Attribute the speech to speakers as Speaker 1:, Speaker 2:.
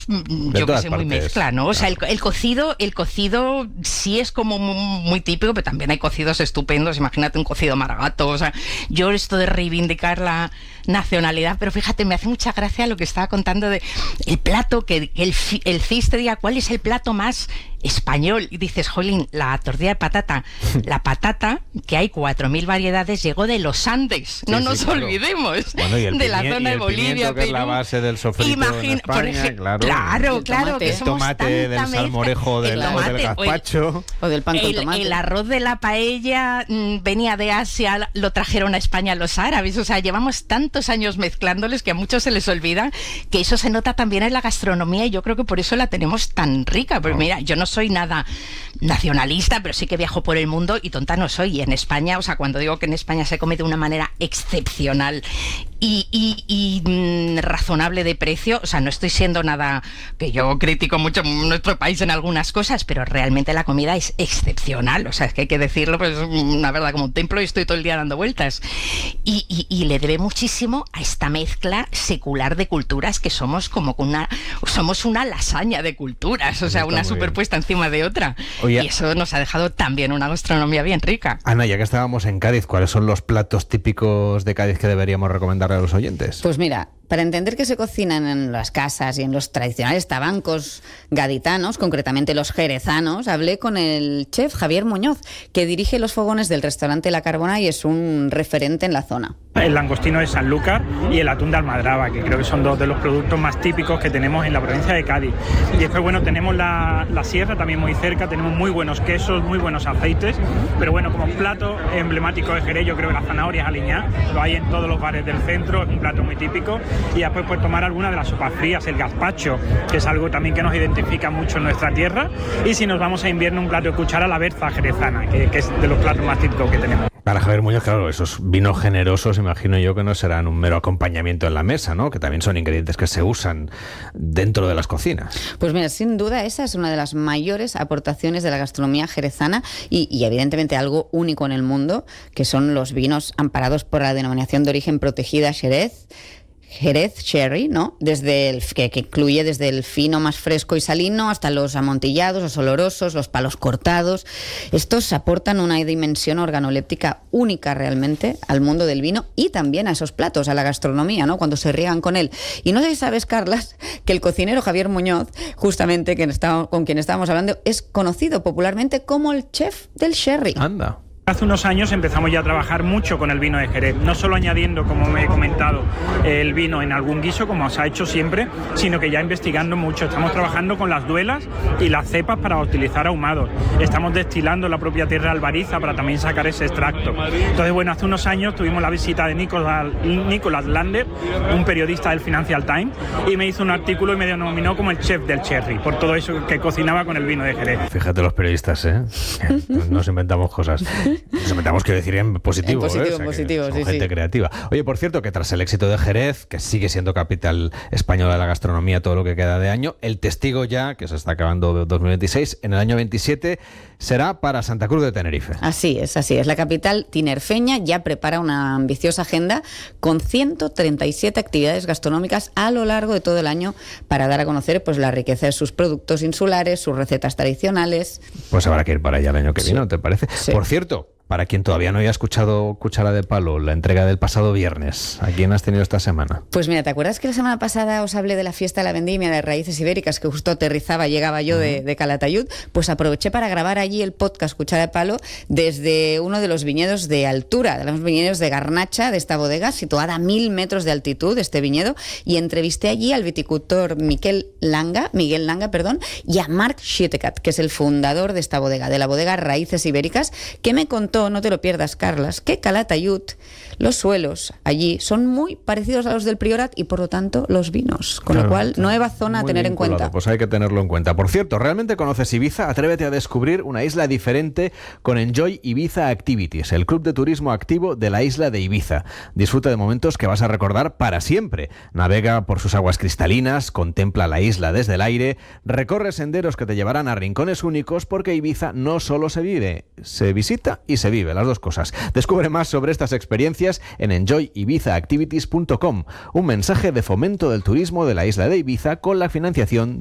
Speaker 1: yo que sé, muy mezcla, ¿no? O sea, el cocido sí es como muy típico, pero también hay cocidos estupendos. Imagínate un cocido maragato. O sea, yo esto de reivindicar la nacionalidad, pero fíjate, me hace mucha gracia lo que estaba contando de el plato, que el CIS te diga cuál es el plato más español, y dices, jolín, la tortilla de patata. La patata, que hay 4.000 variedades, llegó de los Andes, no nos olvidemos, de la zona de Bolivia,
Speaker 2: Perú, que es la base del sofrito en España,
Speaker 1: claro,
Speaker 2: que
Speaker 1: el
Speaker 2: tomate del salmorejo, del gazpacho,
Speaker 1: o del pan con tomate. El arroz de la paella venía de Asia, lo trajeron a España los árabes. O sea, llevamos tantos años mezclándoles que a muchos se les olvida que eso se nota también en la gastronomía, y yo creo que por eso la tenemos tan rica. Porque mira, yo no soy nada nacionalista, pero sí que viajo por el mundo y tonta no soy. Y en España, o sea, cuando digo que en España se come de una manera excepcional y razonable de precio, o sea, no estoy siendo nada, que yo critico mucho nuestro país en algunas cosas, pero realmente la comida es excepcional. O sea, es que hay que decirlo, pues una verdad, como un templo, y estoy todo el día dando vueltas. Y le debe muchísimo a esta mezcla secular de culturas, que somos somos una lasaña de culturas, o sea, una superpuesta encima de otra. Oye, y eso nos ha dejado también una gastronomía bien rica.
Speaker 2: Ana, ya que estábamos en Cádiz, ¿cuáles son los platos típicos de Cádiz que deberíamos recomendarle a los oyentes?
Speaker 3: Pues mira, para entender que se cocinan en las casas y en los tradicionales tabancos gaditanos, concretamente los jerezanos, hablé con el chef Javier Muñoz, que dirige los fogones del restaurante La Carbona y es un referente en la zona.
Speaker 4: El langostino de Sanlúcar y el atún de Almadraba, que creo que son dos de los productos más típicos que tenemos en la provincia de Cádiz. Y después, bueno, tenemos la sierra también muy cerca, tenemos muy buenos quesos, muy buenos aceites, pero bueno, como plato emblemático de Jerez, yo creo que las zanahorias aliñadas, lo hay en todos los bares del centro, es un plato muy típico. Y después pues tomar alguna de las sopas frías, el gazpacho, que es algo también que nos identifica mucho en nuestra tierra. Y si nos vamos a invierno, un plato de cuchara, la berza jerezana, que es de los platos más típicos que tenemos.
Speaker 2: Para Javier Muñoz, claro, esos vinos generosos, imagino yo que no serán un mero acompañamiento en la mesa, ¿no? Que también son ingredientes que se usan dentro de las cocinas.
Speaker 3: Pues mira, sin duda esa es una de las mayores aportaciones de la gastronomía jerezana y evidentemente algo único en el mundo, que son los vinos amparados por la denominación de origen protegida Jerez Sherry, ¿no? Que incluye desde el fino más fresco y salino hasta los amontillados, los olorosos, los palos cortados. Estos aportan una dimensión organoléptica única realmente al mundo del vino y también a esos platos, a la gastronomía, ¿no? Cuando se riegan con él. Y no sé si sabes, Carlas, que el cocinero Javier Muñoz, justamente con quien estábamos hablando, es conocido popularmente como el chef del sherry.
Speaker 2: Anda.
Speaker 4: Hace unos años empezamos ya a trabajar mucho con el vino de Jerez, no solo añadiendo, como me he comentado, el vino en algún guiso, como se ha hecho siempre, sino que ya investigando mucho. Estamos trabajando con las duelas y las cepas para utilizar ahumados. Estamos destilando la propia tierra de Albariza para también sacar ese extracto. Entonces, bueno, hace unos años tuvimos la visita de Nicolás Lander, un periodista del Financial Times, y me hizo un artículo y me denominó como el chef del sherry, por todo eso que cocinaba con el vino de Jerez.
Speaker 2: Fíjate los periodistas, ¿eh? Nos inventamos cosas. Nos inventamos, que decir en positivo.
Speaker 3: En positivo,
Speaker 2: son gente creativa. Oye, por cierto, que tras el éxito de Jerez, que sigue siendo capital española de la gastronomía todo lo que queda de año, el testigo ya, que se está acabando 2026, en el año 27 será para Santa Cruz de Tenerife.
Speaker 3: Así es. La capital tinerfeña ya prepara una ambiciosa agenda con 137 actividades gastronómicas a lo largo de todo el año para dar a conocer pues la riqueza de sus productos insulares, sus recetas tradicionales.
Speaker 2: Pues habrá que ir para allá el año que viene, ¿no te parece?
Speaker 3: Sí.
Speaker 2: Por cierto, para quien todavía no haya escuchado Cuchara de Palo, la entrega del pasado viernes, ¿a quién has tenido esta semana?
Speaker 3: Pues mira, ¿te acuerdas que la semana pasada os hablé de la fiesta de la vendimia de raíces ibéricas, que justo llegaba yo de Calatayud? Pues aproveché para grabar allí el podcast Cuchara de Palo desde uno de los viñedos de altura, de los viñedos de Garnacha, de esta bodega, situada a 1.000 metros de altitud, este viñedo, y entrevisté allí al viticultor Miguel Langa, y a Marc Schietekat, que es el fundador de esta bodega, de la bodega Raíces Ibéricas, que me contó, no te lo pierdas, Carlas, que Calatayud, los suelos allí son muy parecidos a los del Priorat y por lo tanto los vinos, con lo cual nueva zona a tener en cuenta.
Speaker 2: Pues hay que tenerlo en cuenta. Por cierto, ¿realmente conoces Ibiza? Atrévete a descubrir una isla diferente con Enjoy Ibiza Activities, el club de turismo activo de la isla de Ibiza. Disfruta de momentos que vas a recordar para siempre. Navega por sus aguas cristalinas, contempla la isla desde el aire, recorre senderos que te llevarán a rincones únicos, porque Ibiza no solo se vive, se visita y se vive, las dos cosas. Descubre más sobre estas experiencias en enjoyibizaactivities.com. Un mensaje de fomento del turismo de la isla de Ibiza con la financiación